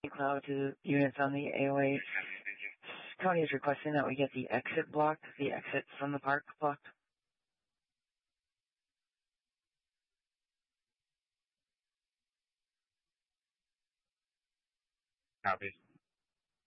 Cloud to units on the AOA. County is requesting that we get the exit blocked, the exit from the park blocked. Copy.